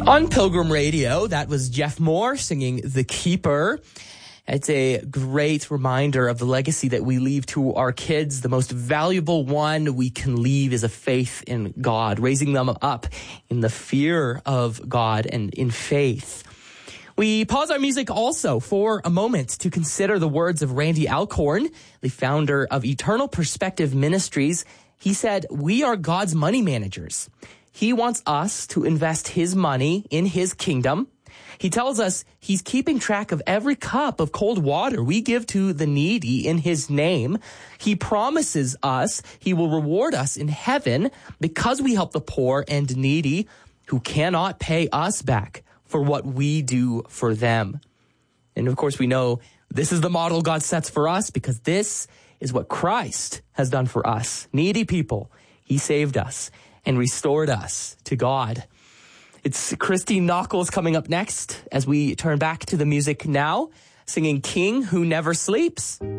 On Pilgrim Radio, that was Jeff Moore singing The Keeper. It's a great reminder of the legacy that we leave to our kids. The most valuable one we can leave is a faith in God, raising them up in the fear of God and in faith. We pause our music also for a moment to consider the words of Randy Alcorn, the founder of Eternal Perspective Ministries. He said, "We are God's money managers. He wants us to invest his money in his kingdom. He tells us he's keeping track of every cup of cold water we give to the needy in his name. He promises us he will reward us in heaven because we help the poor and needy who cannot pay us back for what we do for them." And of course, we know this is the model God sets for us because this is what Christ has done for us. Needy people, he saved us and restored us to God. It's Christine Knuckles coming up next as we turn back to the music now, singing King Who Never Sleeps.